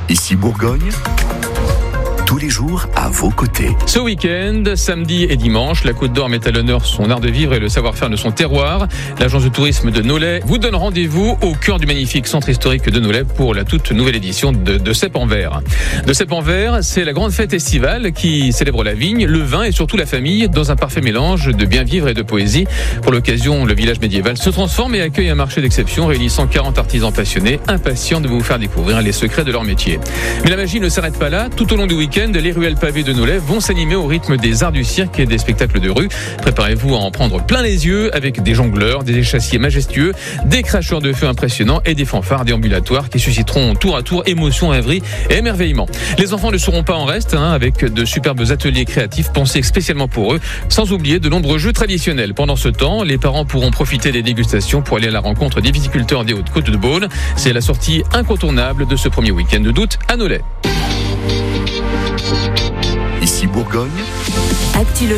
Ici Bourgogne, tous les jours à vos côtés. Ce week-end, samedi et dimanche, la Côte d'Or met à l'honneur son art de vivre et le savoir-faire de son terroir. L'agence de tourisme de Nolay vous donne rendez-vous au cœur du magnifique centre historique de Nolay pour la toute nouvelle édition de Cep en Vert. De Cep en Vert, c'est la grande fête estivale qui célèbre la vigne, le vin et surtout la famille dans un parfait mélange de bien vivre et de poésie. Pour l'occasion, le village médiéval se transforme et accueille un marché d'exception réunissant 40 artisans passionnés, impatients de vous faire découvrir les secrets de leur métier. Mais la magie ne s'arrête pas là. Tout au long du week-end, les ruelles pavées de Nolay vont s'animer au rythme des arts du cirque et des spectacles de rue. Préparez-vous à en prendre plein les yeux avec des jongleurs, des échassiers majestueux, des cracheurs de feu impressionnants et des fanfares déambulatoires qui susciteront tour à tour émotion, rêverie et émerveillement. Les enfants ne seront pas en reste, avec de superbes ateliers créatifs pensés spécialement pour eux, sans oublier de nombreux jeux traditionnels. Pendant ce temps, les parents pourront profiter des dégustations pour aller à la rencontre des viticulteurs des Hautes-Côtes de Beaune. C'est la sortie incontournable de ce premier week-end d'août à Nolay. Ici Bourgogne.